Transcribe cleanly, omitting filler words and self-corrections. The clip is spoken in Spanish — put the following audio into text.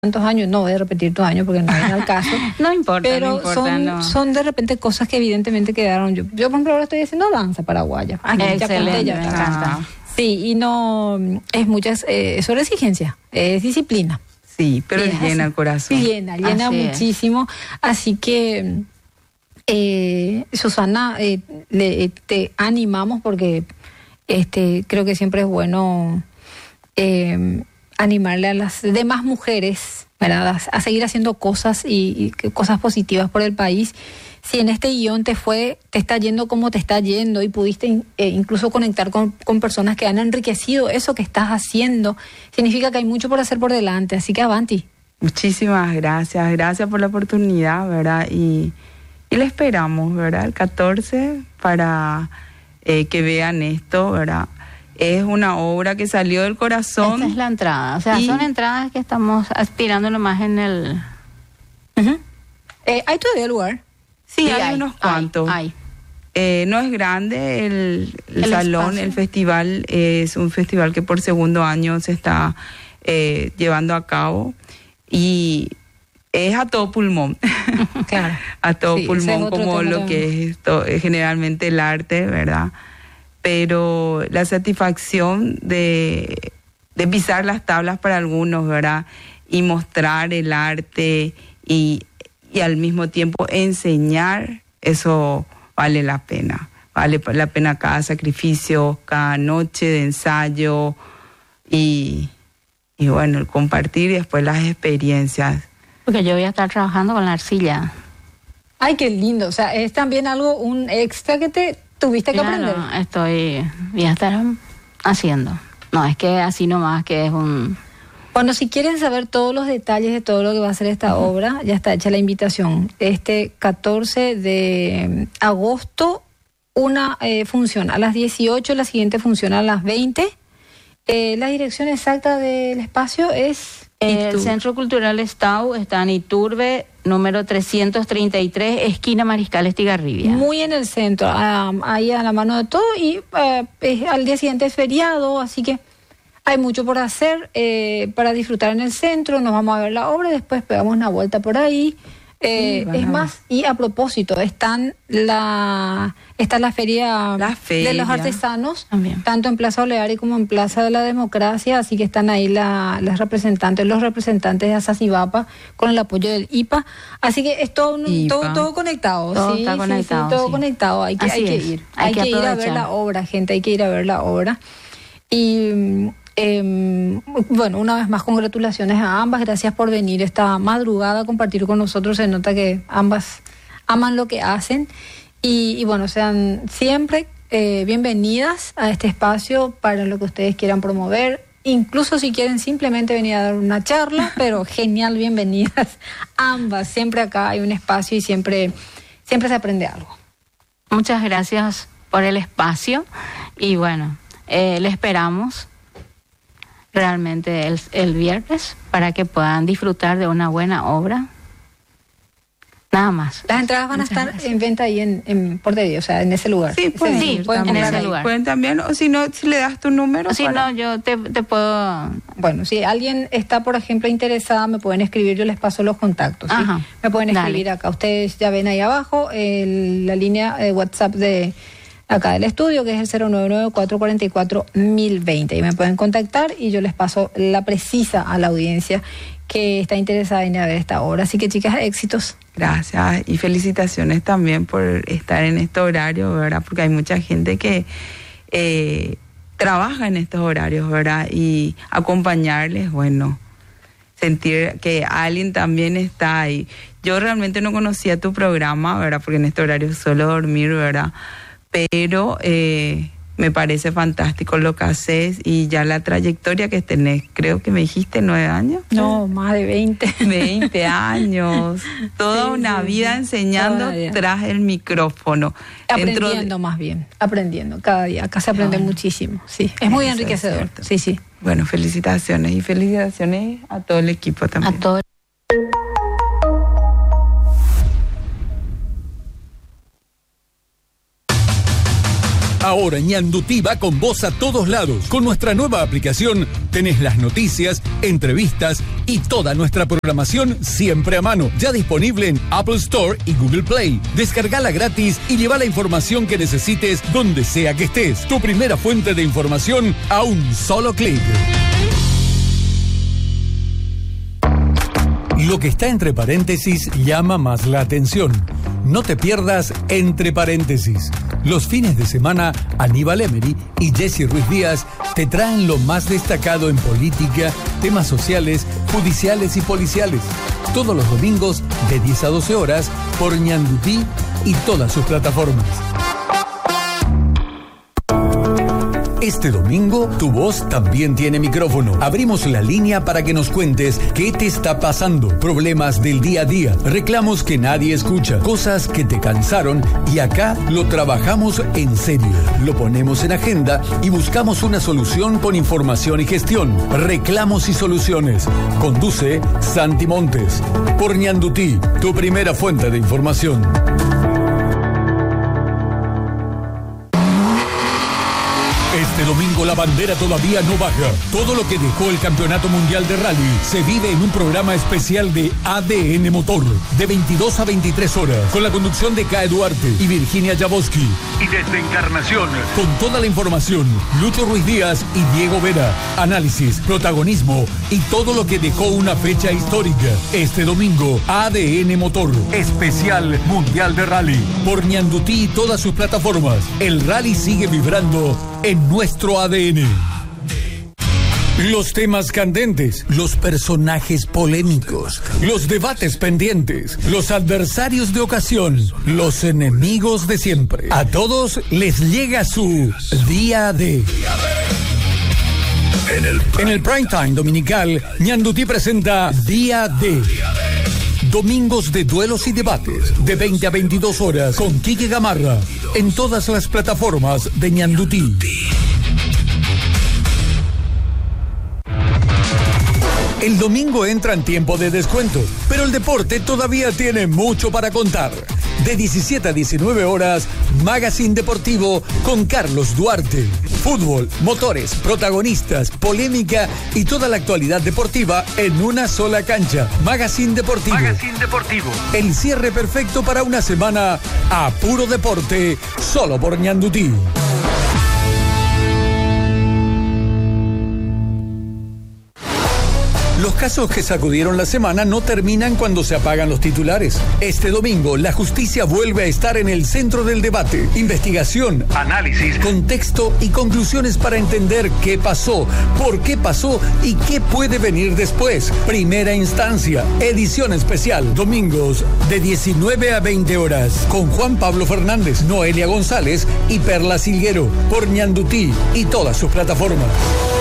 tantos años, no voy a repetir tus años porque no viene al caso. No importa, pero no importa, son de repente cosas que evidentemente quedaron. Yo por ejemplo, ahora estoy haciendo danza paraguaya. Excelente, me encanta. Sí, y no, es muchas, es sobre exigencia, es disciplina. Sí, pero llena el corazón. Llena muchísimo. Así que, Susana, te animamos porque creo que siempre es bueno animarle a las demás mujeres, ¿verdad?, a seguir haciendo cosas y cosas positivas por el país. Si en este guión te está yendo como te está yendo y pudiste incluso conectar con personas que han enriquecido eso que estás haciendo, significa que hay mucho por hacer por delante, así que avanti. Muchísimas gracias por la oportunidad, ¿verdad? Y le esperamos, ¿verdad? El 14 para que vean esto, ¿verdad? Es una obra que salió del corazón. Esta es la entrada, o sea, son entradas que estamos aspirando nomás en el... ¿Hay todavía lugar? Sí, hay unos cuantos. Hay. No es grande el salón, espacio. El festival es un festival que por segundo año se está llevando a cabo y es a todo pulmón. Claro. A todo pulmón, como lo que es generalmente el arte, ¿verdad? Pero la satisfacción de pisar las tablas para algunos, ¿verdad? Y mostrar el arte y al mismo tiempo enseñar, eso vale la pena. Vale la pena cada sacrificio, cada noche de ensayo y bueno, el compartir y después las experiencias. Porque yo voy a estar trabajando con la arcilla. Ay, qué lindo. O sea, es también un extra que te tuviste que aprender. Voy a estar haciendo. No, es que así nomás que es un... Bueno, si quieren saber todos los detalles de todo lo que va a ser esta obra, ya está hecha la invitación. 14 de agosto, una función a las 18, la siguiente función a las 20. La dirección exacta del espacio es... El Centro Cultural Estau está en Iturbe, número 333, esquina Mariscal Estigarribia. Muy en el centro, ahí a la mano de todo, y al día siguiente es feriado, así que hay mucho por hacer para disfrutar en el centro. Nos vamos a ver la obra, después pegamos una vuelta por ahí. Es más, y a propósito, está la feria de los artesanos, también, tanto en Plaza Oleari como en Plaza de la Democracia, así que están ahí los representantes de Asasibapa con el apoyo del IPA, así que es todo conectado. Todo está conectado. Todo conectado, hay que ir. Hay que ir a ver la obra, gente, hay que ir a ver la obra. Y... bueno, una vez más congratulaciones a ambas, gracias por venir esta madrugada a compartir con nosotros. Se nota que ambas aman lo que hacen y bueno, sean siempre bienvenidas a este espacio para lo que ustedes quieran promover, incluso si quieren simplemente venir a dar una charla, pero genial, bienvenidas ambas. Siempre acá hay un espacio y siempre se aprende algo. Muchas gracias por el espacio y bueno, le esperamos realmente el viernes para que puedan disfrutar de una buena obra. Nada más. Las entradas van a estar en venta ahí en Portería, o sea, en ese lugar. Sí, pueden en ese lugar. Pueden también, o si no, si le das tu número. Si no, yo te puedo... Bueno, si alguien está, por ejemplo, interesada, me pueden escribir, yo les paso los contactos. ¿Sí? Me pueden escribir acá. Ustedes ya ven ahí abajo la línea de WhatsApp de acá del estudio, que es el 099-444-1020. Y me pueden contactar y yo les paso la precisa a la audiencia que está interesada en ir a ver esta obra. Así que, chicas, éxitos. Gracias y felicitaciones también por estar en este horario, ¿verdad? Porque hay mucha gente que trabaja en estos horarios, ¿verdad? Y acompañarles, bueno, sentir que alguien también está ahí. Yo realmente no conocía tu programa, ¿verdad? Porque en este horario suelo dormir, ¿verdad? Pero me parece fantástico lo que haces y ya la trayectoria que tenés. Creo que me dijiste 9 años. No, más de 20. 20 años. Toda una vida enseñando tras el micrófono. Aprendiendo más bien, aprendiendo cada día. Acá se aprende muchísimo. Sí, es muy enriquecedor. Sí. Bueno, felicitaciones y felicitaciones a todo el equipo también. A todo. Ahora Ñandutí va con vos a todos lados. Con nuestra nueva aplicación tenés las noticias, entrevistas y toda nuestra programación siempre a mano. Ya disponible en Apple Store y Google Play. Descargala gratis y lleva la información que necesites donde sea que estés. Tu primera fuente de información a un solo clic. Lo que está entre paréntesis llama más la atención. No te pierdas Entre Paréntesis. Los fines de semana, Aníbal Emery y Jesse Ruiz Díaz te traen lo más destacado en política, temas sociales, judiciales y policiales. Todos los domingos de 10 a 12 horas por Ñandutí y todas sus plataformas. Este domingo, tu voz también tiene micrófono. Abrimos la línea para que nos cuentes qué te está pasando, problemas del día a día, reclamos que nadie escucha, cosas que te cansaron y acá lo trabajamos en serio. Lo ponemos en agenda y buscamos una solución con información y gestión. Reclamos y soluciones. Conduce Santi Montes. Por Ñandutí, tu primera fuente de información. Este domingo la bandera todavía no baja. Todo lo que dejó el Campeonato Mundial de Rally se vive en un programa especial de ADN Motor, de 22 a 23 horas, con la conducción de Cae Duarte y Virginia Jaboski. Y desde Encarnación, con toda la información, Lucho Ruiz Díaz y Diego Vera. Análisis, protagonismo y todo lo que dejó una fecha histórica. Este domingo, ADN Motor, especial Mundial de Rally. Por Ñandutí y todas sus plataformas. El rally sigue vibrando en nuestro ADN. Los temas candentes, los personajes polémicos, los debates pendientes, los adversarios de ocasión, los enemigos de siempre. A todos les llega su Día D. En el prime time dominical, Ñandutí presenta Día D. Domingos de duelos y debates, de 20 a 22 horas, con Quique Gamarra, en todas las plataformas de Ñandutí. El domingo entra en tiempo de descuento, pero el deporte todavía tiene mucho para contar. De 17 a 19 horas, Magazine Deportivo con Carlos Duarte. Fútbol, motores, protagonistas, polémica y toda la actualidad deportiva en una sola cancha. Magazine Deportivo. Magazine Deportivo. El cierre perfecto para una semana a puro deporte, solo por Ñandutí. Los casos que sacudieron la semana no terminan cuando se apagan los titulares. Este domingo, la justicia vuelve a estar en el centro del debate. Investigación, análisis, contexto y conclusiones para entender qué pasó, por qué pasó y qué puede venir después. Primera instancia, edición especial, domingos de 19 a 20 horas, con Juan Pablo Fernández, Noelia González y Perla Silguero, por Ñandutí y todas sus plataformas.